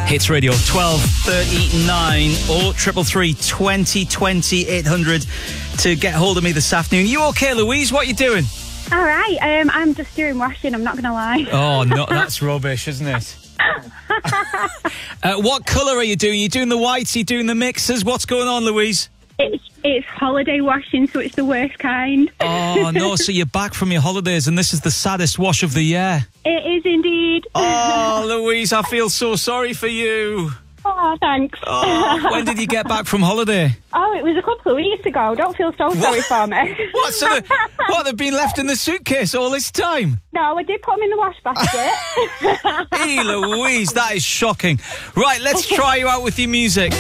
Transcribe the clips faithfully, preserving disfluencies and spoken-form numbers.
Hits Radio twelve thirty-nine or triple three twenty twenty eight hundred to get hold of me this afternoon. You okay, Louise? What are you doing? All right. Um, I'm just doing washing. I'm not going to lie. Oh no, that's rubbish, isn't it? uh, what colour are you doing? Are you doing the whites? Are you doing the mixers? What's going on, Louise? It's it's holiday washing, so it's the worst kind. Oh no! So you're back from your holidays, and this is the saddest wash of the year. It is indeed. Oh, Louise, I feel so sorry for you. Oh, thanks. Oh, when did you get back from holiday? Oh, it was a couple of weeks ago. Don't feel so sorry for me. What? So the, what? They've been left in the suitcase all this time? No, I did put them in the wash basket. Hey, Louise, that is shocking. Right, let's try you out with your music.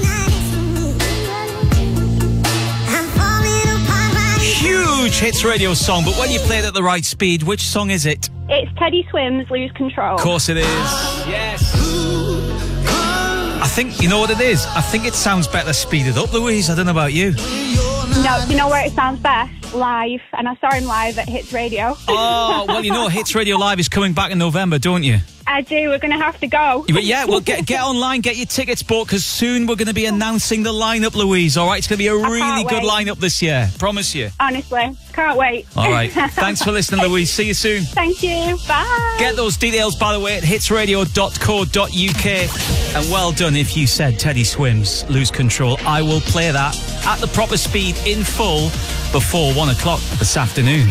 Huge Hits Radio song, but when you play it at the right speed, which song is it? It's Teddy Swims, Lose Control. Of course it is. Yes. I think, you know what it is? I think it sounds better speeded up, Louise. I don't know about you. No, you know where it sounds best? Live. And I saw him live at Hits Radio. Oh, well, you know, Hits Radio Live is coming back in November, don't you? I do. We're going to have to go. But yeah, well, get get online, get your tickets bought, because soon we're going to be announcing the lineup, Louise. All right, it's going to be a really good lineup this year. Promise you. Honestly, can't wait. All right. Thanks for listening, Louise. See you soon. Thank you. Bye. Get those details, by the way, at hits radio dot co dot uk. And well done if you said Teddy Swims, Lose Control. I will play that at the proper speed in full before one o'clock this afternoon.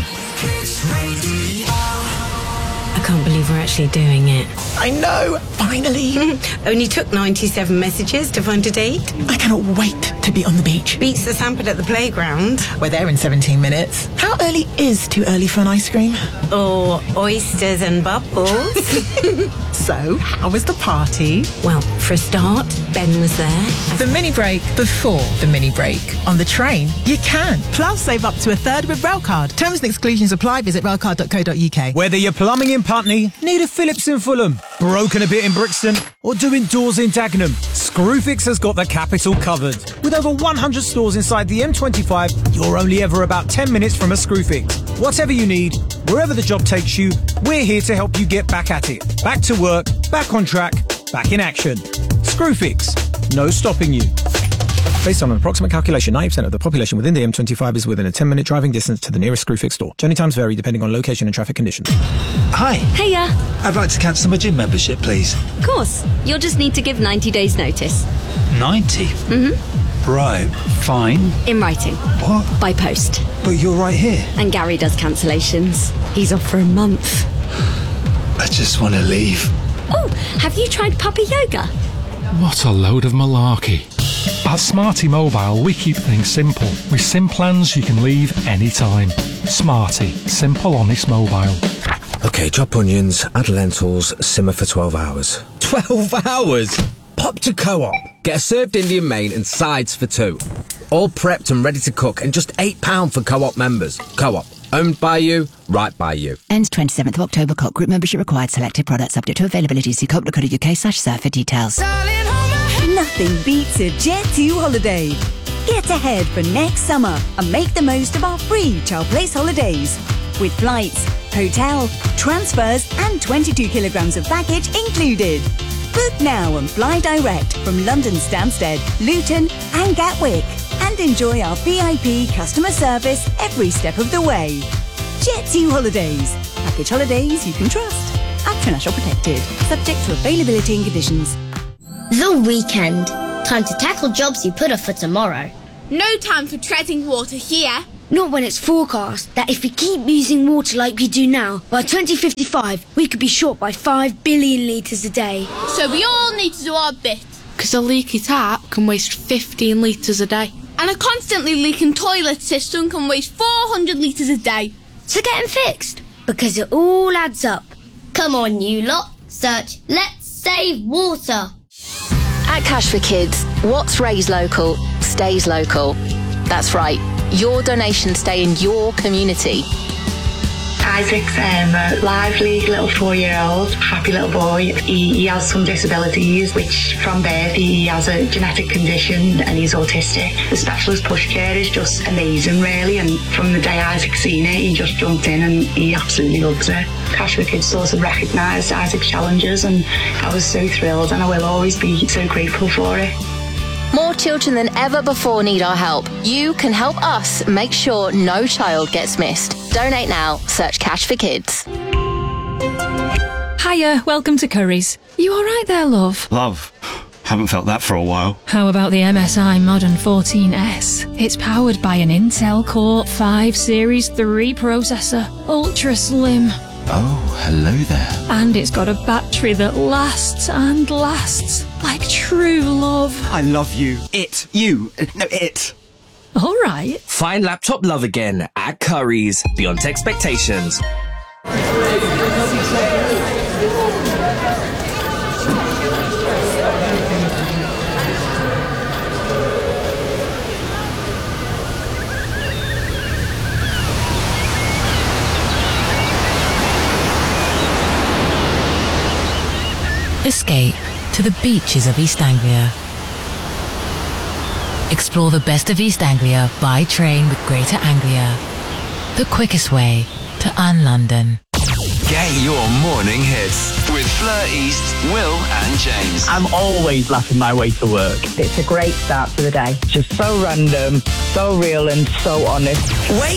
I can't believe we're actually doing it. I know, finally. Only took ninety-seven messages to find a date. I cannot wait to be on the beach. Beats the Sanford at the playground. We're there in seventeen minutes. How early is too early for an ice cream? Or oysters and bubbles. So, how was the party? Well, for a start, Ben was there. The mini break before the mini break. On the train, you can. Plus, save up to a third with Railcard. Terms and exclusions apply. Visit railcard dot co dot uk. Whether you're plumbing in Putney, need a Phillips in Fulham, broken a bit in Brixton, or doing doors in Dagenham, Screwfix has got the capital covered. With over one hundred stores inside the M twenty-five, you're only ever about ten minutes from a Screwfix. Whatever you need, wherever the job takes you, we're here to help you get back at it. Back to work, back on track, back in action. Screwfix, no stopping you. Based on an approximate calculation, ninety percent of the population within the M twenty-five is within a ten minute driving distance to the nearest Screwfix store. Journey times vary depending on location and traffic conditions. Hi. Hiya. I'd like to cancel my gym membership, please. Of course. You'll just need to give ninety days notice. ninety? Mm-hmm. Right. Fine. In writing. What? By post. But you're right here. And Gary does cancellations. He's off for a month. I just want to leave. Oh, have you tried puppy yoga? What a load of malarkey. At Smarty Mobile, we keep things simple. With SIM plans, you can leave anytime. Smarty, simple, honest mobile. OK, chop onions, add lentils, simmer for twelve hours. twelve hours? Pop to Co-op. Get a served Indian main and sides for two. All prepped and ready to cook, and just eight pounds for Co-op members. Co-op. Owned by you, right by you. Ends twenty-seventh of October. Co-op group membership required. Selected products subject to availability. See co op dot co dot uk slash surf for details. Nothing beats a Jet two holiday. Get ahead for next summer and make the most of our free Child Place holidays. With flights, hotel, transfers and twenty-two kilograms of baggage included. Book now and fly direct from London Stansted, Luton and Gatwick. And enjoy our V I P customer service every step of the way. Jet two Holidays. Package holidays you can trust. International protected. Subject to availability and conditions. The weekend. Time to tackle jobs you put off for tomorrow. No time for treading water here. Not when it's forecast that if we keep using water like we do now, by twenty fifty-five, we could be short by five billion litres a day. So we all need to do our bit. Because a leaky tap can waste fifteen litres a day. And a constantly leaking toilet system can waste four hundred litres a day. So get them fixed, because it all adds up. Come on, you lot. Search Let's Save Water. At Cash for Kids, what's raised local stays local. That's right, your donations stay in your community. Isaac's um, a lively little four-year-old, happy little boy. He, he has some disabilities, which from birth he has a genetic condition and he's autistic. The specialist pushcare is just amazing, really, and from the day Isaac seen it, he just jumped in and he absolutely loves it. Cash for Kids sort of recognised Isaac's challenges, and I was so thrilled, and I will always be so grateful for it. More children than ever before need our help. You can help us make sure no child gets missed. Donate now. Search Cash for Kids. Hiya, welcome to Curry's. You alright there, love? Love. Haven't felt that for a while. How about the M S I Modern fourteen S? It's powered by an Intel Core five Series three processor. Ultra slim. Oh, hello there. And it's got a battery that lasts and lasts like true love. I love you. It. You. No, it. All right. Find laptop love again at Curry's. Beyond expectations. Escape to the beaches of East Anglia. Explore the best of East Anglia by train with Greater Anglia. The quickest way to Un-London. Get your morning hits with Fleur East, Will and James. I'm always laughing my way to work. It's a great start to the day. Just so random, so real and so honest. Wait.